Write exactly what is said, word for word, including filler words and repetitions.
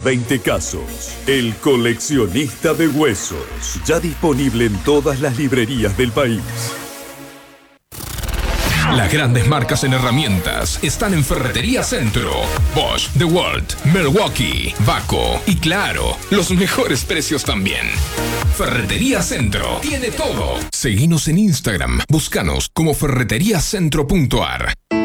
veinte casos. El coleccionista de huesos. Ya disponible en todas las librerías del país. Las grandes marcas en herramientas están en Ferretería Centro. Bosch, DeWalt, Milwaukee, Vaco y claro, los mejores precios también. Ferretería Centro tiene todo. Seguinos en Instagram, búscanos como ferreteriacentro punto ar.